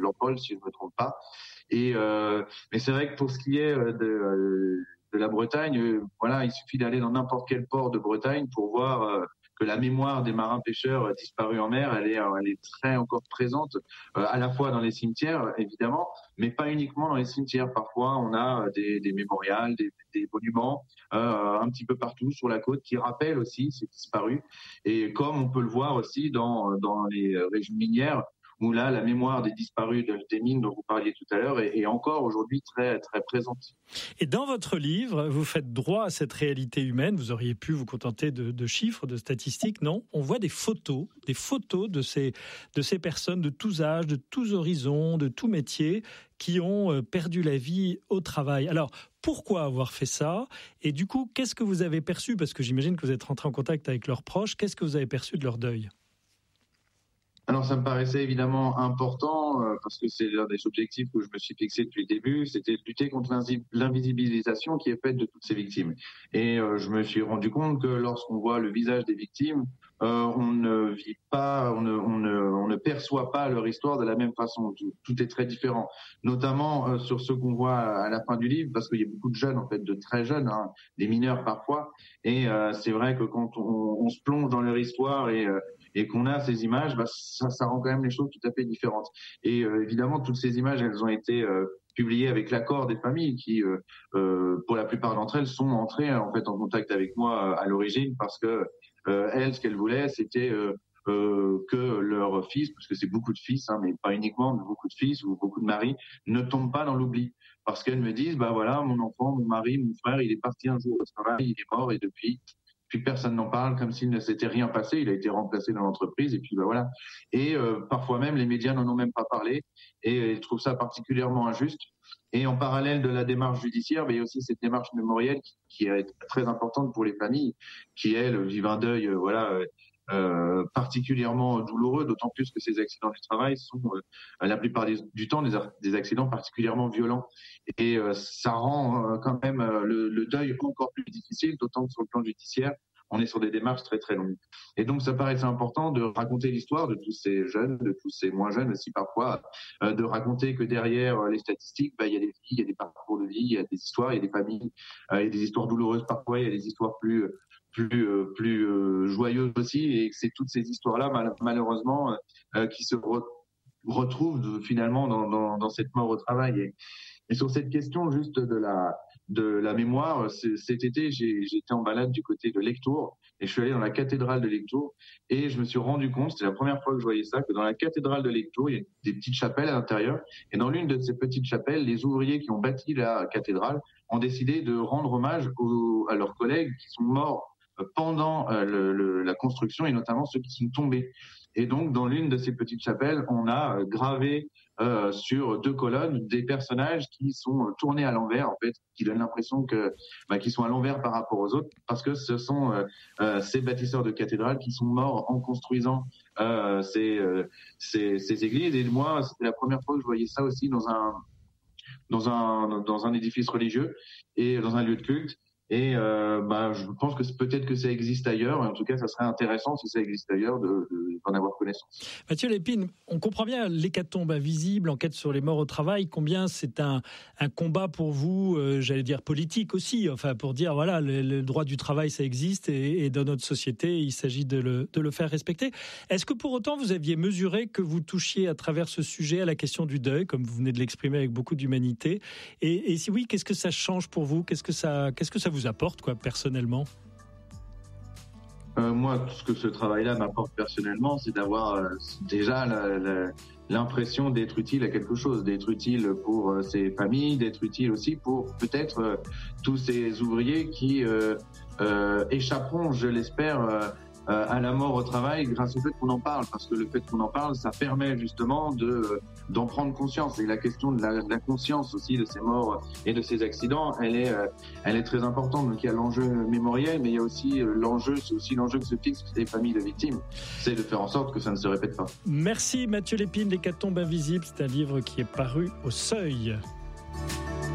Jean-Paul, si je ne me trompe pas. Mais c'est vrai que pour ce qui est de la Bretagne, voilà, il suffit d'aller dans n'importe quel port de Bretagne pour voir que la mémoire des marins pêcheurs disparus en mer, elle est très encore présente, à la fois dans les cimetières, évidemment, mais pas uniquement dans les cimetières. Parfois, on a des mémorials, des monuments, un petit peu partout sur la côte qui rappellent aussi ces disparus. Et comme on peut le voir aussi dans les régions minières, où là, la mémoire des disparus des mines dont vous parliez tout à l'heure est encore aujourd'hui très, très présente. Et dans votre livre, vous faites droit à cette réalité humaine. Vous auriez pu vous contenter de chiffres, de statistiques. Non, on voit des photos de ces personnes de tous âges, de tous horizons, de tous métiers, qui ont perdu la vie au travail. Alors, pourquoi avoir fait ça ? Et du coup, qu'est-ce que vous avez perçu ? Parce que j'imagine que vous êtes rentré en contact avec leurs proches. Qu'est-ce que vous avez perçu de leur deuil ? Alors ça me paraissait évidemment important parce que c'est l'un des objectifs que je me suis fixé depuis le début, c'était de lutter contre l'invisibilisation qui est faite de toutes ces victimes. Et je me suis rendu compte que lorsqu'on voit le visage des victimes, on ne vit pas, on ne perçoit pas leur histoire de la même façon. Tout est très différent, notamment sur ce qu'on voit à la fin du livre, parce qu'il y a beaucoup de jeunes, en fait, de très jeunes, hein, des mineurs parfois. Et c'est vrai que quand on se plonge dans leur histoire et qu'on a ces images, bah, ça rend quand même les choses tout à fait différentes. Et évidemment, toutes ces images, elles ont été publiées avec l'accord des familles qui, pour la plupart d'entre elles, sont entrées en fait en contact avec moi à l'origine parce que elles, ce qu'elles voulaient, c'était que leur fils, parce que c'est beaucoup de fils, hein, mais pas uniquement, mais beaucoup de fils ou beaucoup de maris, ne tombent pas dans l'oubli. Parce qu'elles me disent, bah voilà, mon enfant, mon mari, mon frère, il est parti un jour au travail, il est mort et depuis personne n'en parle, comme s'il ne s'était rien passé. Il a été remplacé dans l'entreprise et puis bah voilà. Et parfois même les médias n'en ont même pas parlé et ils trouvent ça particulièrement injuste. Et en parallèle de la démarche judiciaire, il y a aussi cette démarche mémorielle qui est très importante pour les familles, qui elles vivent un deuil particulièrement douloureux, d'autant plus que ces accidents du travail sont la plupart du temps des accidents particulièrement violents. Et ça rend quand même le deuil encore plus difficile, d'autant que sur le plan judiciaire, on est sur des démarches très très longues. Et donc ça paraissait important de raconter l'histoire de tous ces jeunes, de tous ces moins jeunes aussi parfois, de raconter que derrière les statistiques, il y a des vies, il y a des parcours de vie, il y a des histoires, il y a des familles, il y a des histoires douloureuses parfois, il y a des histoires plus joyeuses aussi, et que c'est toutes ces histoires-là malheureusement qui se retrouvent finalement dans cette mort au travail. Et sur cette question juste de la mémoire, cet été, j'étais en balade du côté de Lectoure et je suis allé dans la cathédrale de Lectoure et je me suis rendu compte, c'était la première fois que je voyais ça, que dans la cathédrale de Lectoure, il y a des petites chapelles à l'intérieur et dans l'une de ces petites chapelles, les ouvriers qui ont bâti la cathédrale ont décidé de rendre hommage à leurs collègues qui sont morts pendant la construction et notamment ceux qui sont tombés. Et donc, dans l'une de ces petites chapelles, on a gravé sur 2 colonnes des personnages qui sont tournés à l'envers, en fait, qui donnent l'impression qu'ils sont à l'envers par rapport aux autres, parce que ce sont ces bâtisseurs de cathédrales qui sont morts en construisant ces églises. Et moi, c'était la première fois que je voyais ça aussi dans un édifice religieux et dans un lieu de culte. Et je pense que peut-être que ça existe ailleurs. Et en tout cas, ça serait intéressant si ça existe ailleurs d'en avoir connaissance. Mathieu Lépine, on comprend bien l'hécatombe invisible, enquête sur les morts au travail. Combien c'est un combat pour vous, j'allais dire politique aussi. Enfin, pour dire voilà, le droit du travail, ça existe et dans notre société, il s'agit de le faire respecter. Est-ce que pour autant vous aviez mesuré que vous touchiez à travers ce sujet à la question du deuil, comme vous venez de l'exprimer avec beaucoup d'humanité, et si oui, qu'est-ce que ça change pour vous ? Qu'est-ce que ça vous apporte, personnellement ? Moi, tout ce que ce travail-là m'apporte personnellement, c'est d'avoir déjà l'impression d'être utile à quelque chose, d'être utile pour ces familles, d'être utile aussi pour peut-être tous ces ouvriers qui échapperont, je l'espère, à la mort au travail grâce au fait qu'on en parle, parce que le fait qu'on en parle, ça permet justement d'en prendre conscience. Et la question de la conscience aussi de ces morts et de ces accidents, elle est très importante. Donc il y a l'enjeu mémoriel, mais il y a aussi l'enjeu que se fixe les familles de victimes, c'est de faire en sorte que ça ne se répète pas. Merci Mathieu Lépine, l'hécatombe invisible, c'est un livre qui est paru au Seuil.